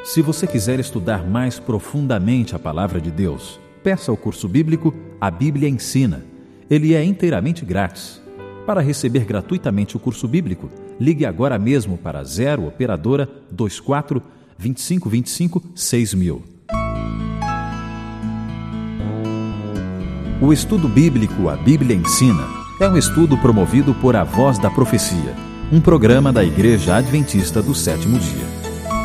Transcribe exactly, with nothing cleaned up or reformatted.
Se você quiser estudar mais profundamente a Palavra de Deus, peça o curso bíblico A Bíblia Ensina. Ele é inteiramente grátis. Para receber gratuitamente o curso bíblico, ligue agora mesmo para zero operadora vinte e quatro, vinte e cinco vinte e cinco, seis mil. O estudo bíblico A Bíblia Ensina é um estudo promovido por A Voz da Profecia, um programa da Igreja Adventista do Sétimo Dia.